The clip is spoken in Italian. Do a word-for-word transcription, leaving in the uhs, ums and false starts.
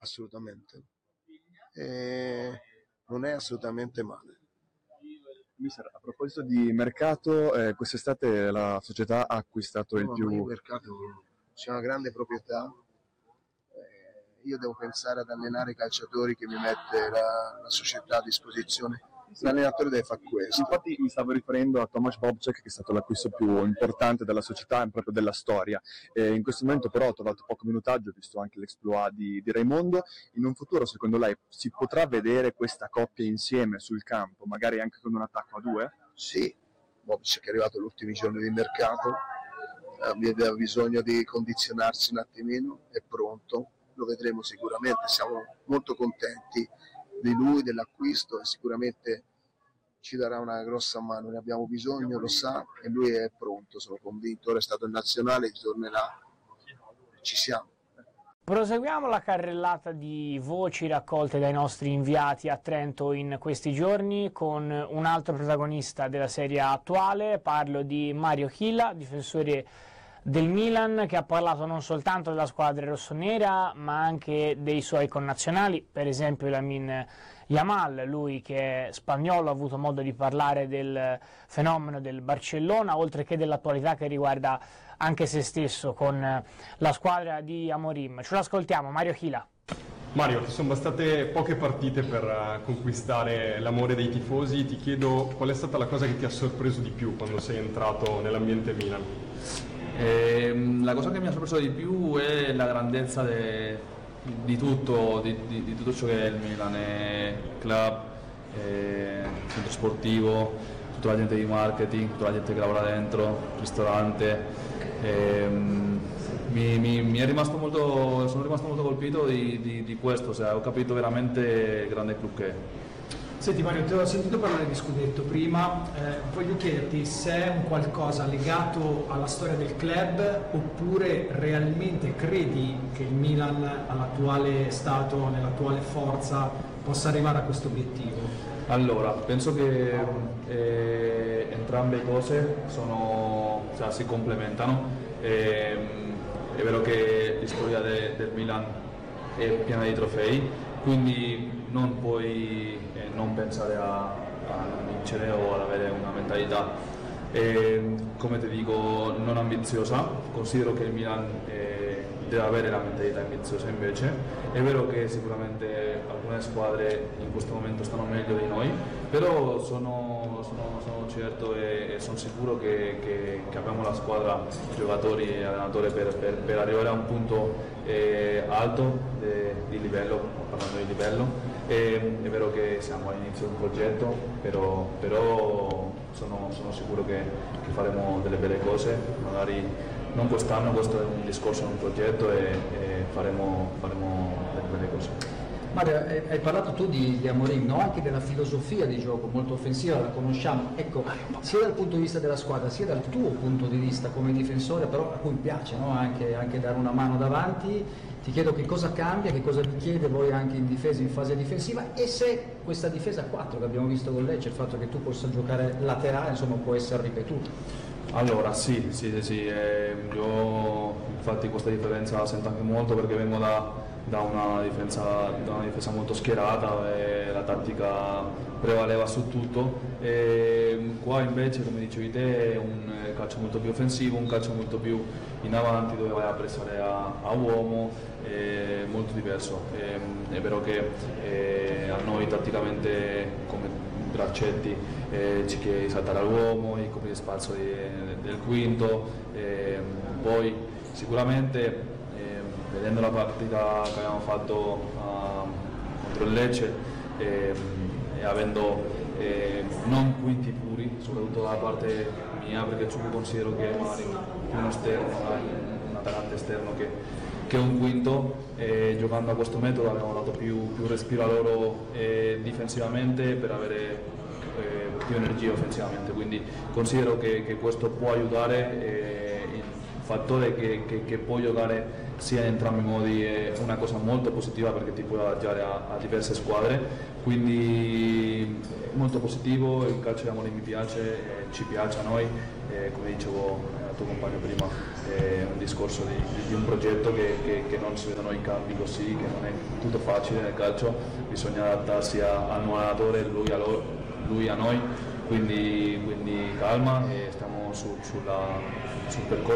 assolutamente. E non è assolutamente male. Mister, a proposito di mercato, eh, quest'estate la società ha acquistato il no, più... Il mercato c'è una grande proprietà, eh, io devo pensare ad allenare i calciatori che mi mette la, la società a disposizione. L'allenatore deve fare questo. Infatti mi stavo riferendo a Tomasz Bobczek, che è stato l'acquisto più importante della società e proprio della storia. E in questo momento però ho trovato poco minutaggio, ho visto anche l'exploit di, di Raimondo. In un futuro, secondo lei, si potrà vedere questa coppia insieme sul campo, magari anche con un attacco a due? Sì, Bobczek è arrivato agli ultimi giorni di mercato, aveva bisogno di condizionarsi un attimino, è pronto, lo vedremo sicuramente, siamo molto contenti di lui, dell'acquisto, e sicuramente ci darà una grossa mano, ne abbiamo bisogno, lo sa, e lui è pronto, sono convinto. Ora è stato in nazionale, tornerà, ci siamo. Proseguiamo la carrellata di voci raccolte dai nostri inviati a Trento in questi giorni con un altro protagonista della serie attuale. Parlo di Mario Chila, difensore del Milan, che ha parlato non soltanto della squadra rossonera ma anche dei suoi connazionali, per esempio Lamine Yamal, lui che è spagnolo, ha avuto modo di parlare del fenomeno del Barcellona, oltre che dell'attualità che riguarda anche se stesso con la squadra di Amorim. Ce lo ascoltiamo, Mario Chila. Mario, ti sono bastate poche partite per conquistare l'amore dei tifosi, ti chiedo qual è stata la cosa che ti ha sorpreso di più quando sei entrato nell'ambiente Milan? Eh, la cosa che mi ha sorpreso di più è la grandezza de, di, tutto, di, di, di tutto ciò che è il Milan, è club, è centro sportivo, tutta la gente di marketing, tutta la gente che lavora dentro, ristorante. Eh, mi, mi, mi è rimasto molto, sono rimasto molto colpito di, di, di questo, cioè, ho capito veramente il grande club che è. Senti Mario, ti ho sentito parlare di scudetto prima, eh, voglio chiederti se è un qualcosa legato alla storia del club oppure realmente credi che il Milan all'attuale stato, nell'attuale forza, possa arrivare a questo obiettivo? Allora, penso che eh, entrambe le cose sono, cioè, si complementano. Eh, è vero che la storia de, del Milan è piena di trofei, quindi non puoi eh, non pensare a, a vincere o ad avere una mentalità, eh, come ti dico, non ambiziosa. Considero che il Milan eh, deve avere la mentalità ambiziosa invece. È vero che sicuramente alcune squadre in questo momento stanno meglio di noi, però sono, sono, sono certo e, e sono sicuro che, che, che abbiamo la squadra, giocatori e allenatori per, per, per arrivare a un punto eh, alto de, di livello, parlando di livello. E, è vero che siamo all'inizio di un progetto, però, però sono, sono sicuro che, che faremo delle belle cose, magari non quest'anno, questo è un discorso, è un progetto e, e faremo, faremo delle belle cose. Mario, hai parlato tu di, di Amorim, no? Anche della filosofia di gioco molto offensiva, la conosciamo, ecco, sia dal punto di vista della squadra sia dal tuo punto di vista come difensore, però a cui piace, no? anche, anche dare una mano davanti. Ti chiedo che cosa cambia, che cosa vi chiede voi anche in difesa, in fase difensiva, e se questa difesa a quattro che abbiamo visto con Lecce, il fatto che tu possa giocare laterale, insomma, può essere ripetuto. Allora sì, sì, sì, sì. Eh, io infatti questa differenza la sento anche molto perché vengo da, da, una, difesa, da una difesa molto schierata e la tattica prevaleva su tutto, e qua invece, come dicevi te, è un calcio molto più offensivo, un calcio molto più in avanti dove vai a pressare a, a uomo, è molto diverso. È, è vero che eh, a noi tatticamente come Braccetti eh, ci chiede di saltare all'uomo, di coprire spazio di, del quinto, eh, poi sicuramente eh, vedendo la partita che abbiamo fatto uh, contro il Lecce eh, e avendo eh, non quinti puri, soprattutto dalla parte mia, perché Ciucu considero che è magari più uno esterno, un attaccante esterno che, che un quinto, e giocando a questo metodo abbiamo dato più, più respiro a loro eh, difensivamente per avere eh, più energia offensivamente, quindi considero che, che questo può aiutare. Eh, il fattore che, che, che può giocare sia in entrambi i modi è una cosa molto positiva perché ti puoi adattare a, a diverse squadre, quindi molto positivo. Il calcio di Amorim mi piace, eh, ci piace a noi, eh, come dicevo al tuo compagno prima. è un discorso di, di un progetto che, che, che non si vedono i cambi così, che non è tutto facile nel calcio, bisogna adattarsi a, al nuovo allenatore, lui a, loro, lui a noi, quindi, quindi calma e stiamo su, sulla, sul percorso